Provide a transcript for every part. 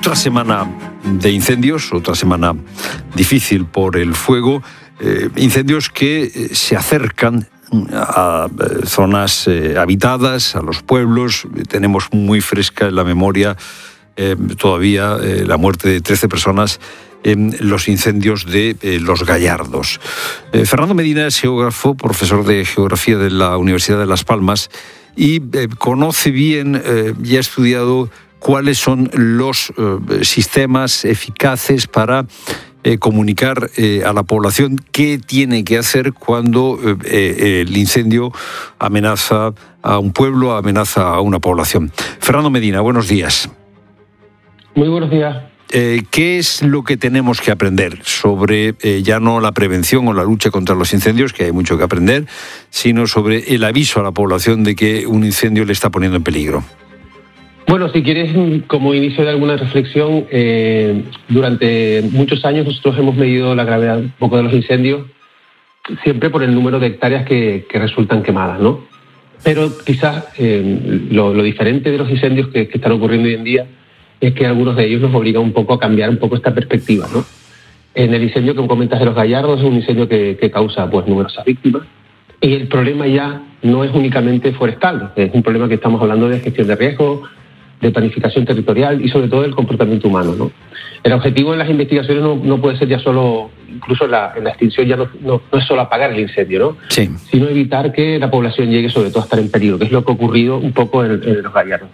Otra semana de incendios, otra semana difícil por el fuego, incendios que se acercan a zonas habitadas, a los pueblos. Tenemos muy fresca en la memoria todavía la muerte de 13 personas en los incendios de Los Gallardos. Fernando Medina es geógrafo, profesor de geografía de la Universidad de Las Palmas y conoce bien y ha estudiado cuáles son los sistemas eficaces para comunicar a la población qué tiene que hacer cuando el incendio amenaza a un pueblo, amenaza a una población. Fernando Medina, buenos días. Muy buenos días. ¿Qué es lo que tenemos que aprender sobre ya no la prevención o la lucha contra los incendios, que hay mucho que aprender, sino sobre el aviso a la población de que un incendio le está poniendo en peligro? Bueno, si quieres, como inicio de alguna reflexión, durante muchos años nosotros hemos medido la gravedad un poco de los incendios, siempre por el número de hectáreas que resultan quemadas, ¿no? Pero quizás lo diferente de los incendios que están ocurriendo hoy en día es que algunos de ellos nos obligan un poco a cambiar un poco esta perspectiva, ¿no? En el incendio que comentas de Los Gallardos es un incendio que causa pues numerosas víctimas, y el problema ya no es únicamente forestal, es un problema que estamos hablando de gestión de riesgos, de planificación territorial y sobre todo del comportamiento humano, ¿no? El objetivo en las investigaciones no puede ser ya solo, incluso en la extinción ya no es solo apagar el incendio, ¿no? Sí. Sino evitar que la población llegue sobre todo a estar en peligro, que es lo que ha ocurrido un poco en Los Gallardos.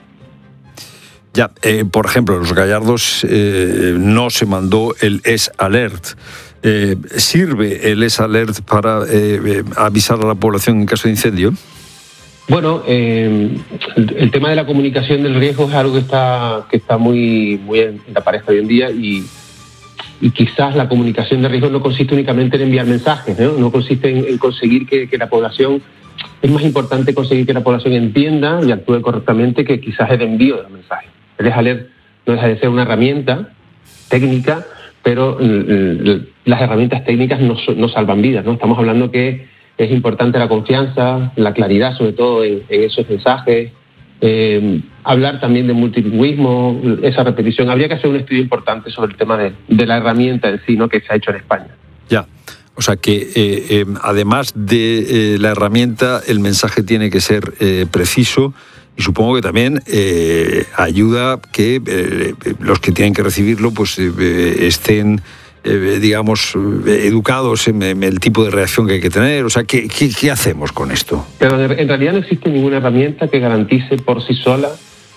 Ya, por ejemplo, en Los Gallardos no se mandó el S-Alert. ¿Sirve el S-Alert para avisar a la población en caso de incendio? Bueno, el tema de la comunicación del riesgo es algo que está muy en la palestra hoy en día y quizás la comunicación de riesgo no consiste únicamente en enviar mensajes, ¿no? No consiste en conseguir que la población... Es más importante conseguir que la población entienda y actúe correctamente que quizás el envío de los mensajes. El S-Alert no deja de ser una herramienta técnica, pero las herramientas técnicas no salvan vidas, ¿no? Estamos hablando que es importante la confianza, la claridad, sobre todo en esos mensajes, hablar también de multilingüismo, esa repetición. Habría que hacer un estudio importante sobre el tema de la herramienta en sí, ¿no?, que se ha hecho en España. Ya, o sea que además de la herramienta, el mensaje tiene que ser preciso y supongo que también ayuda que los que tienen que recibirlo pues estén... digamos, educados en el tipo de reacción que hay que tener. O sea, ¿qué hacemos con esto? Pero en realidad no existe ninguna herramienta que garantice por sí sola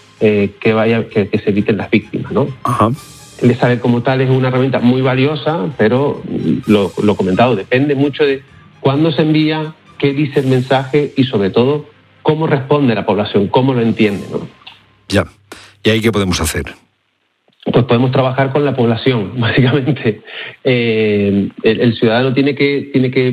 que se eviten las víctimas, ¿no? Ajá. El saber como tal es una herramienta muy valiosa, pero lo comentado, depende mucho de cuándo se envía, qué dice el mensaje y sobre todo cómo responde la población, cómo lo entiende, ¿no? Ya. ¿Y ahí qué podemos hacer? Pues podemos trabajar con la población, básicamente. El ciudadano tiene que